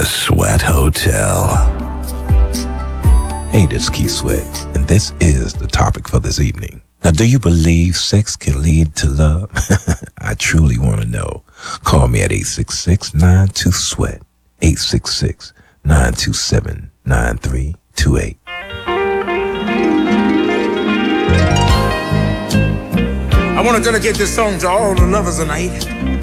The Sweat Hotel. Hey, this is Keith Sweat, and this is the topic for this evening. Now, do you believe sex can lead to love? I truly want to know. Call me at 866-92-SWEAT, 866-927-9328. I want to dedicate this song to all the lovers tonight.